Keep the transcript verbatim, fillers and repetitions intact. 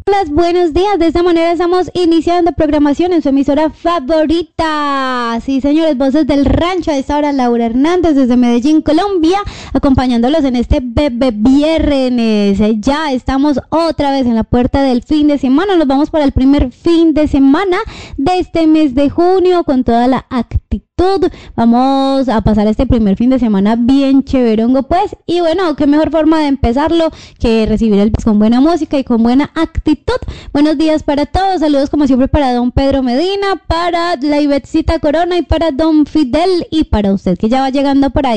Hola, buenos días. De esta manera estamos iniciando programación en su emisora favorita. Sí, señores, voces del rancho. A esta hora Laura Hernández desde Medellín, Colombia, acompañándolos en este bebé viernes. Ya estamos otra vez en la puerta del fin de semana. Nos vamos para el primer fin de semana de este mes de junio con toda la actitud. Vamos a pasar este primer fin de semana bien chéverongo, pues. Y bueno, qué mejor forma de empezarlo que recibir el con buena música y con buena actitud. Buenos días para todos. Saludos como siempre para don Pedro Medina, para la Ivetcita Corona y para don Fidel y para usted que ya va llegando por ahí.